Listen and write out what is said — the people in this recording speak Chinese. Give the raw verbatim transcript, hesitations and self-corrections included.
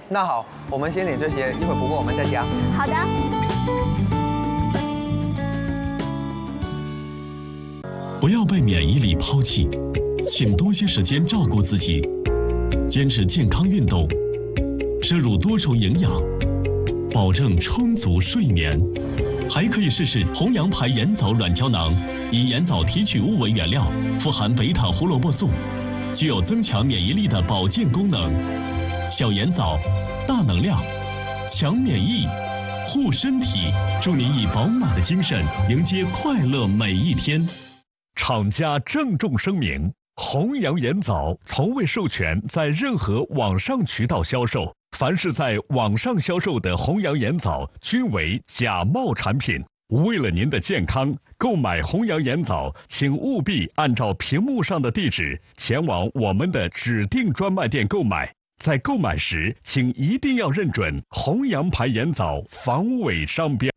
那好，我们先点这些，一会不过我们再加。 好的。 不要被免疫力抛弃，请多些时间照顾自己，坚持健康运动，摄入多重营养，保证充足睡眠。还可以试试弘扬牌盐枣软胶囊，以盐枣提取物为原料，富含贝塔胡萝卜素，具有增强免疫力的保健功能。小盐枣，大能量，强免疫，护身体，祝您以饱满的精神迎接快乐每一天。 厂家郑重声明：弘扬盐枣从未授权在任何网上渠道销售，凡是在网上销售的弘扬盐枣均为假冒产品。为了您的健康，购买弘扬盐枣，请务必按照屏幕上的地址前往我们的指定专卖店购买。在购买时，请一定要认准弘扬牌盐枣防伪商标。